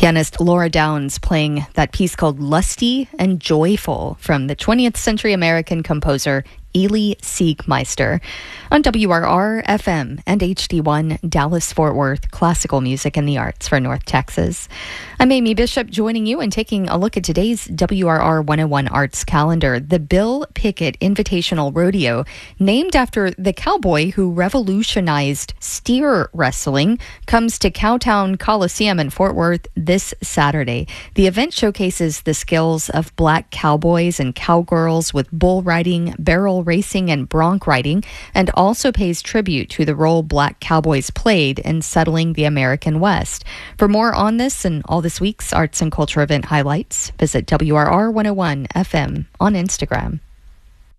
Pianist Laura Downs playing that piece called Lusty and Joyful from the 20th century American composer Eli Siegmeister on WRR FM and HD1 Dallas-Fort Worth, classical music and the arts for North Texas. I'm Amy Bishop joining you and taking a look at today's WRR 101 Arts calendar. The Bill Pickett Invitational Rodeo, named after the cowboy who revolutionized steer wrestling, comes to Cowtown Coliseum in Fort Worth this Saturday. The event showcases the skills of black cowboys and cowgirls with bull riding, barrel racing, and bronc riding, and also pays tribute to the role black cowboys played in settling the American West. For more on this and all this week's arts and culture event highlights, visit WRR 101 FM on Instagram.